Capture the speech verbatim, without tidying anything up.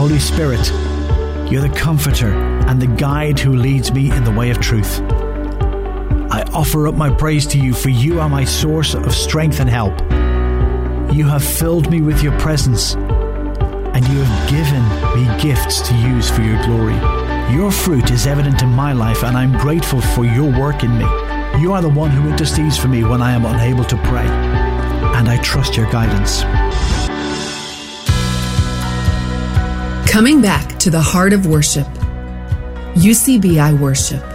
Holy Spirit, you're the comforter and the guide who leads me in the way of truth. I offer up my praise to you, for you are my source of strength and help. You have filled me with your presence, and you have given me gifts to use for your glory. Your fruit is evident in my life, and I'm grateful for your work in me. You are the one who intercedes for me when I am unable to pray, and I trust your guidance. Coming back to the heart of worship. U C B I Worship.